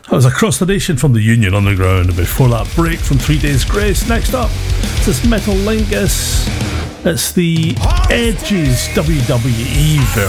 That was Across the Nation from the Union Underground, and before that, Break from 3 Days Grace. Next up, this is Metal Lingus. It's the Edge's WWE version.